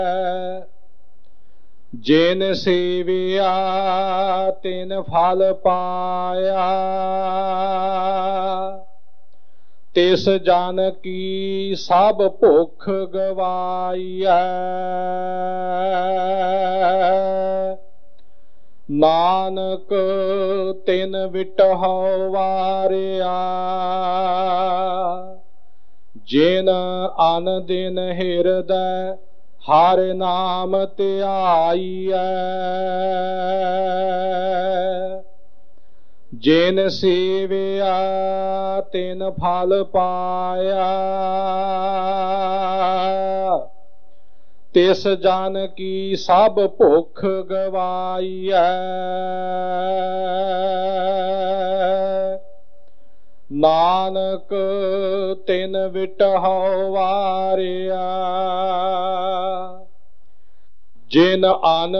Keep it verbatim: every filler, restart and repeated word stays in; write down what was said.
जिन सेविया तिन फल पाया, तिस जन की सब भुख गवाईया। नानक तिन विटहौ वारिया, जिन अन दिन हिरदय हर नाम ध्याईया। जिन सेविया तिन फल पाया, तिस जन की सब भुख गवाईया। नानक तिन विटहौ वारिया, जिन अन